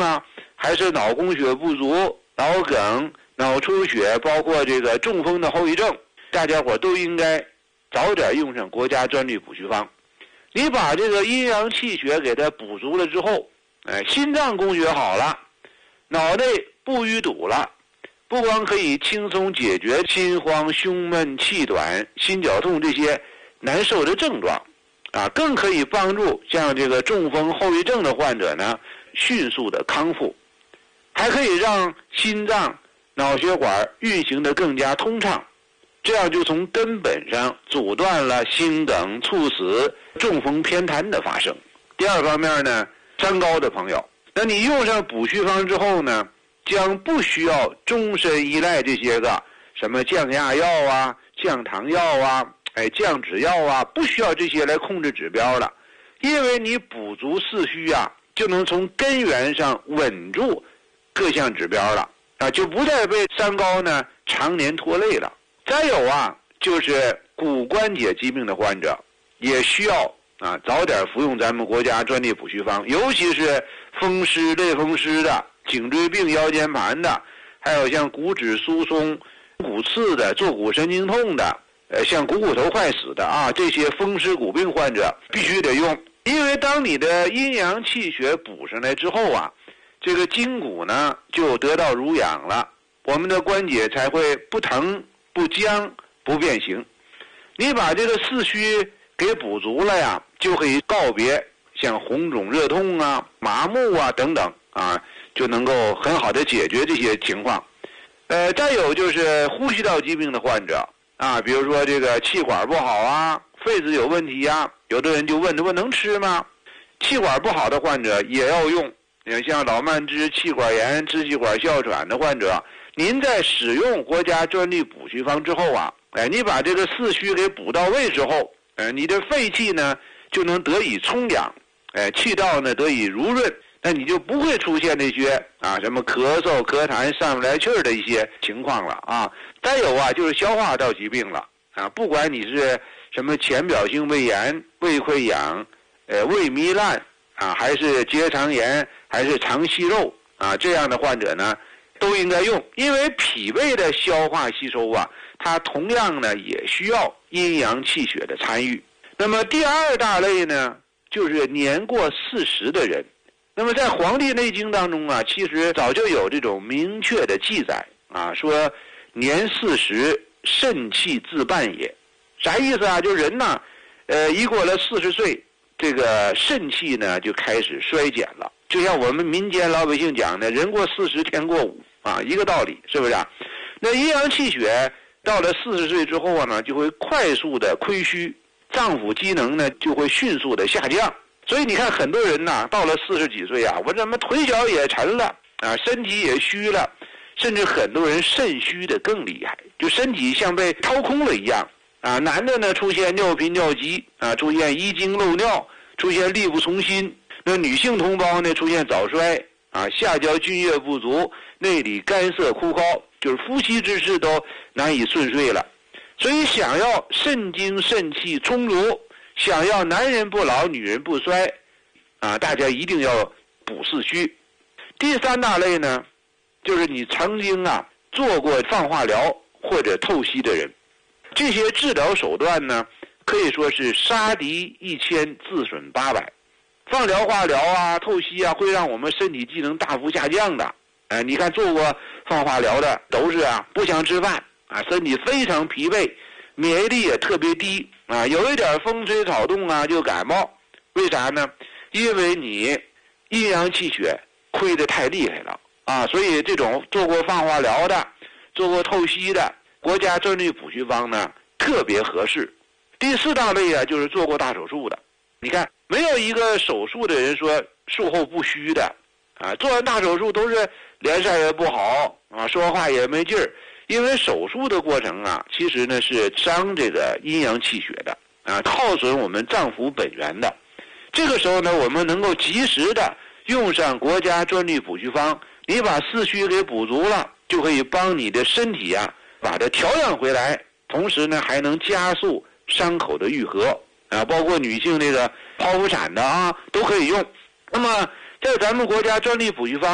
啊，还是脑供血不足、脑梗、脑出血，包括这个中风的后遗症，大家伙都应该早点用上国家专利补虚方。你把这个阴阳气血给它补足了之后，心脏供血好了，脑内不淤堵了，不光可以轻松解决心慌、胸闷、气短、心绞痛这些难受的症状，更可以帮助像这个中风后遗症的患者呢迅速的康复，还可以让心脏、脑血管运行的更加通畅，这样就从根本上阻断了心梗、猝死、中风偏瘫的发生。第二方面呢，三高的朋友，那你用上补虚方之后呢，将不需要终身依赖这些个什么降压药啊、降糖药啊、降脂药啊，不需要这些来控制指标了，因为你补足四虚啊，就能从根源上稳住各项指标了就不再被三高呢常年拖累了。再有就是骨关节疾病的患者也需要早点服用咱们国家专利补虚方，尤其是风湿、类风湿的、颈椎病、腰间盘的，还有像骨质疏松、骨刺的、坐骨神经痛的，像股骨头坏死的这些风湿骨病患者必须得用，因为当你的阴阳气血补上来之后这个筋骨呢就得到濡养了，我们的关节才会不疼、不僵、不变形。你把这个四虚给补足了呀，就可以告别像红肿热痛麻木等等就能够很好的解决这些情况。再有就是呼吸道疾病的患者比如说这个气管不好肺子有问题有的人就问他能吃吗？气管不好的患者也要用，像老慢支、气管炎、支气管哮喘的患者，您在使用国家专利补虚方之后你把这个四虚给补到位之后，你的肺气呢就能得以充养，气道呢得以濡润，那你就不会出现那些什么咳嗽、咳痰、上不来气儿的一些情况了再有就是消化道疾病了不管你是什么浅表性胃炎、胃溃疡、胃糜烂还是结肠炎，还是肠息肉这样的患者呢都应该用，因为脾胃的消化吸收它同样呢也需要阴阳气血的参与。那么第二大类呢，就是年过40的人。那么在《黄帝内经》当中其实早就有这种明确的记载说年40肾气自半也。啥意思就是人呢一过了40岁，这个肾气呢就开始衰减了，就像我们民间老百姓讲的人过40天过5一个道理，是不是那阴阳气血到了40岁之后呢，就会快速的亏虚，脏腑机能呢就会迅速的下降。所以你看很多人到了40几岁我怎么腿脚也沉了身体也虚了，甚至很多人肾虚的更厉害，就身体像被掏空了一样男的呢出现尿频尿急出现遗精漏尿，出现力不从心。那女性同胞呢出现早衰下焦津液不足，内里干涩枯槁，就是夫妻之事都难以顺遂了。所以想要肾精肾气充足，想要男人不老女人不衰大家一定要补四虚。第三大类呢，就是你曾经做过放化疗或者透析的人，这些治疗手段呢可以说是杀敌1000自损800。放疗、化疗透析会让我们身体机能大幅下降的。你看做过放化疗的都是不想吃饭身体非常疲惫，免疫力也特别低有一点风吹草动就感冒。为啥呢？因为你阴阳气血亏得太厉害了所以这种做过放化疗的、做过透析的国家专利补虚方呢特别合适。第四大类就是做过大手术的。你看没有一个手术的人说术后不虚的做完大手术都是脸色也不好说话也没劲儿，因为手术的过程其实呢是伤这个阴阳气血的耗损我们脏腑本源的。这个时候呢，我们能够及时的用上国家专利补虚方，你把四虚给补足了，就可以帮你的身体把它调养回来，同时呢还能加速伤口的愈合包括女性这个剖腹产的都可以用。那么在咱们国家专利补虚方